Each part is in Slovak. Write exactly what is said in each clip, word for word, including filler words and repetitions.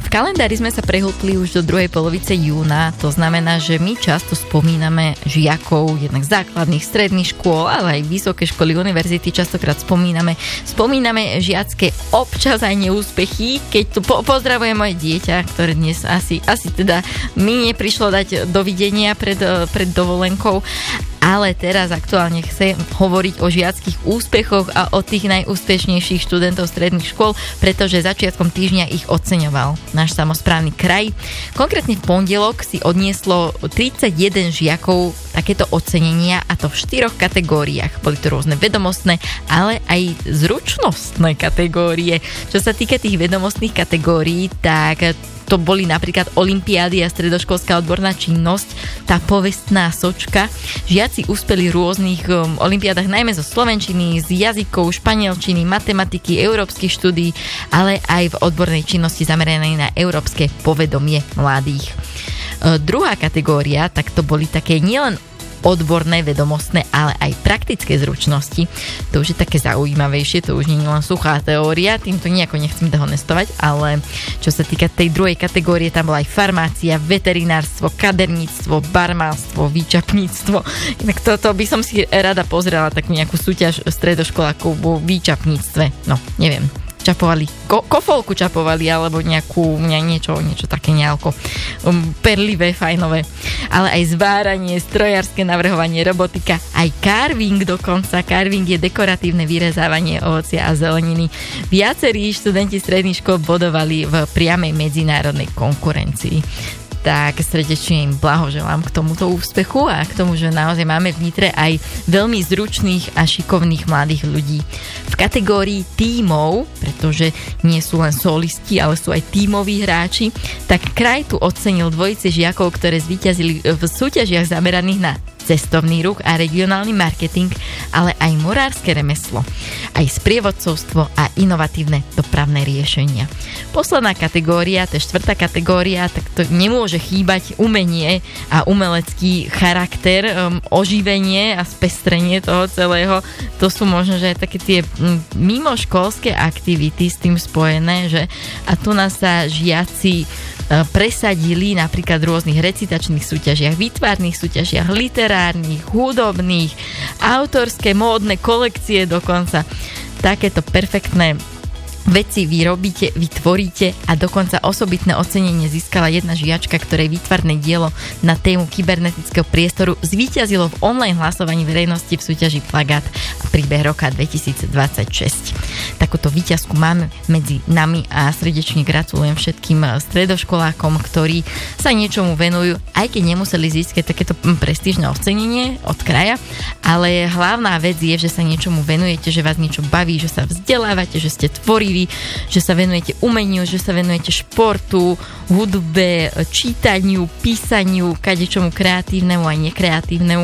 kalendári sme sa prehúpli už do druhej polovice júna, to znamená, že my často spomíname žiakov jednak základných, stredných škôl, ale aj vysoké školy, univerzity, častokrát spomíname, spomíname žiacké občas aj neúspechy, keď tu po- pozdravujem moje dieťa, ktoré dnes asi, asi teda mi neprišlo dať dovidenia pred, pred dovolenkou, ale teraz aktuálne chcem hovoriť o žiackých úspechoch a o tých najúspešnejších študentov stredných škôl, pretože začiatkom týždňa ich oceňoval náš samosprávny kraj. Konkrétne v pondelok si odnieslo tridsaťjeden žiakov takéto ocenenia, a to v štyroch kategóriách. Boli to rôzne vedomostné, ale aj zručnostné kategórie. Čo sa týka tých vedomostných kategórií, tak to boli napríklad olympiády a stredoškolská odborná činnosť, tá povestná sočka. Žiaci uspeli v rôznych um, olympiádach, najmä zo slovenčiny, z jazykov, španielčiny, matematiky, európskych štúdií, ale aj v odbornej činnosti zameranej na európske povedomie mladých. E, druhá kategória, tak to boli také nielen odborné, vedomostné, ale aj praktické zručnosti. To už je také zaujímavejšie, to už nie je len suchá teória, týmto nejako nechcem dehonestovať, ale čo sa týka tej druhej kategórie, tam bola aj farmácia, veterinárstvo, kaderníctvo, barmánstvo, výčapníctvo. Inak toto by som si rada pozrela takú nejakú súťaž stredoškolákov vo výčapníctve. No, neviem. Čapovali, ko, kofolku čapovali, alebo nejakú, ne, niečo, niečo také nejako um, perlivé, fajnové. Ale aj zváranie, strojárske navrhovanie, robotika, aj carving dokonca. Carving je dekoratívne vyrezávanie ovocia a zeleniny. Viacerí študenti stredných škôl bodovali v priamej medzinárodnej konkurencii. Tak srdečne im blahoželám k tomuto úspechu a k tomu, že naozaj máme v Nitre aj veľmi zručných a šikovných mladých ľudí. V kategórii tímov, pretože nie sú len solisti, ale sú aj tímoví hráči, tak kraj tu ocenil dvojice žiakov, ktoré zvíťazili v súťažiach zameraných na cestovný ruch a regionálny marketing, ale aj morárske remeslo, aj sprievodcovstvo a inovatívne dopravné riešenia. Posledná kategória, to je štvrtá kategória, tak to nemôže chýbať umenie a umelecký charakter, um, oživenie a spestrenie toho celého. To sú možno, že také tie um, mimoškolské aktivity s tým spojené, že a tu nás sa žiaci uh, presadili napríklad v rôznych recitačných súťažiach, výtvarných súťažiach, literárnych, hudobných, autorské, módne kolekcie dokonca. Takéto perfektné veci vy robíte, vy tvoríte a dokonca osobitné ocenenie získala jedna žiačka, ktorej výtvarné dielo na tému kybernetického priestoru zvíťazilo v online hlasovaní verejnosti v súťaži Plagát a príbeh roka dvetisícdvadsaťšesť. Takúto víťazku máme medzi nami a srdečne gratulujem všetkým stredoškolákom, ktorí sa niečomu venujú, aj keď nemuseli získať takéto prestížne ocenenie od kraja, ale hlavná vec je, že sa niečomu venujete, že vás niečo baví, že sa vzdelávate, že ste tvorí, že sa venujete umeniu, že sa venujete športu, hudbe, čítaniu, písaniu, kadečomu kreatívnemu aj nekreatívnemu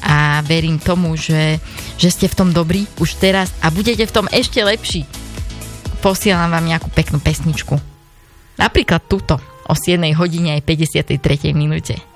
a verím tomu, že, že ste v tom dobrí už teraz a budete v tom ešte lepší. Posielam vám nejakú peknú pesničku. Napríklad túto o siedmej hodine aj päťdesiatej tretej minúte.